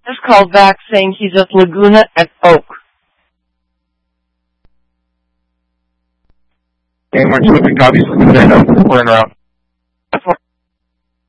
Just called back saying he's at Laguna at Oak. And we're moving copies. We're en route.